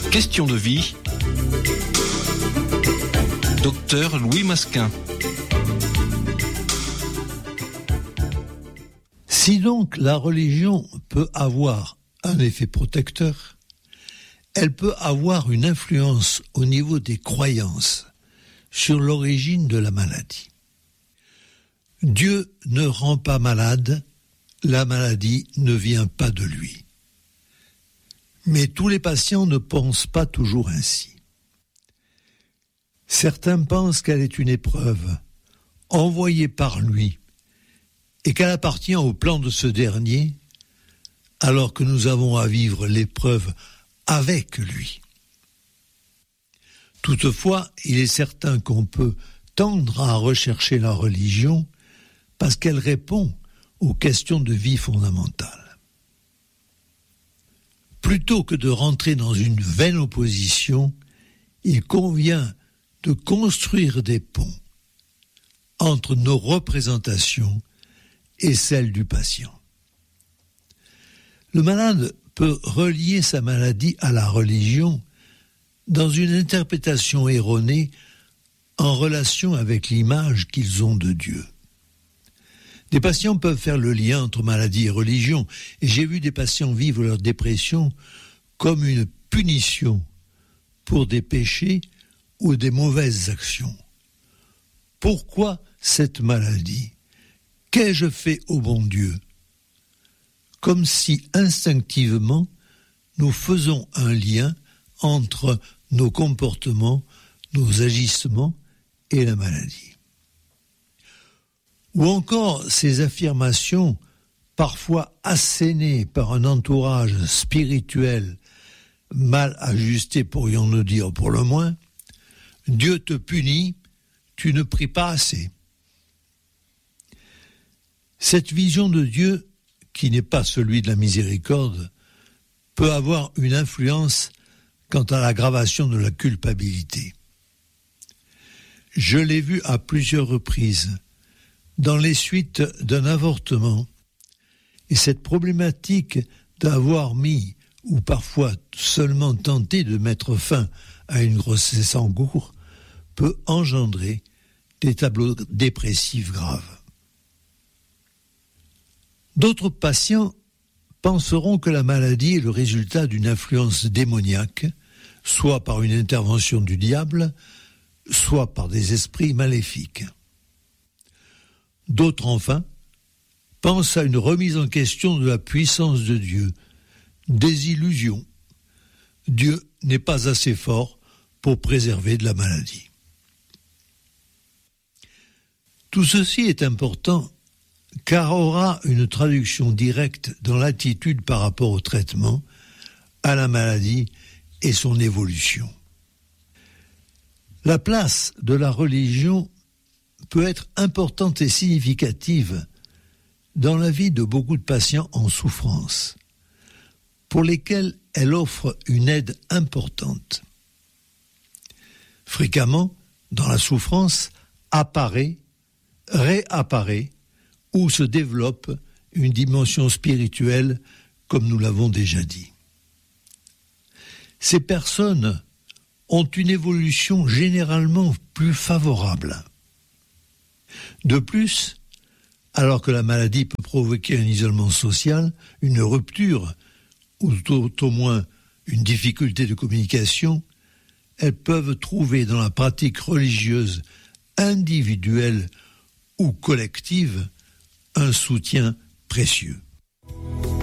Question de vie. Docteur Louis Masquin. Si donc la religion peut avoir un effet protecteur, elle peut avoir une influence au niveau des croyances sur l'origine de la maladie. Dieu ne rend pas malade, la maladie ne vient pas de lui. Mais tous les patients ne pensent pas toujours ainsi. Certains pensent qu'elle est une épreuve envoyée par lui et qu'elle appartient au plan de ce dernier, alors que nous avons à vivre l'épreuve avec lui. Toutefois, il est certain qu'on peut tendre à rechercher la religion parce qu'elle répond aux questions de vie fondamentales. Plutôt que de rentrer dans une vaine opposition, il convient de construire des ponts entre nos représentations et celles du patient. Le malade peut relier sa maladie à la religion dans une interprétation erronée en relation avec l'image qu'ils ont de Dieu. Des patients peuvent faire le lien entre maladie et religion, et j'ai vu des patients vivre leur dépression comme une punition pour des péchés ou des mauvaises actions. Pourquoi cette maladie ? Qu'ai-je fait au bon Dieu ? Comme si instinctivement nous faisons un lien entre nos comportements, nos agissements et la maladie. Ou encore ces affirmations, parfois assénées par un entourage spirituel mal ajusté, pourrions-nous dire pour le moins, « Dieu te punit, tu ne pries pas assez ». Cette vision de Dieu, qui n'est pas celui de la miséricorde, peut avoir une influence quant à l'aggravation de la culpabilité. Je l'ai vu à plusieurs reprises dans les suites d'un avortement, et cette problématique d'avoir mis ou parfois seulement tenté de mettre fin à une grossesse en cours peut engendrer des tableaux dépressifs graves. D'autres patients penseront que la maladie est le résultat d'une influence démoniaque, soit par une intervention du diable, soit par des esprits maléfiques. D'autres, enfin, pensent à une remise en question de la puissance de Dieu, des illusions. Dieu n'est pas assez fort pour préserver de la maladie. Tout ceci est important car aura une traduction directe dans l'attitude par rapport au traitement, à la maladie et son évolution. La place de la religion peut être importante et significative dans la vie de beaucoup de patients en souffrance, pour lesquels elle offre une aide importante. Fréquemment, dans la souffrance, apparaît, réapparaît ou se développe une dimension spirituelle, comme nous l'avons déjà dit. Ces personnes ont une évolution généralement plus favorable. De plus, alors que la maladie peut provoquer un isolement social, une rupture, ou tout au moins une difficulté de communication, elles peuvent trouver dans la pratique religieuse individuelle ou collective un soutien précieux.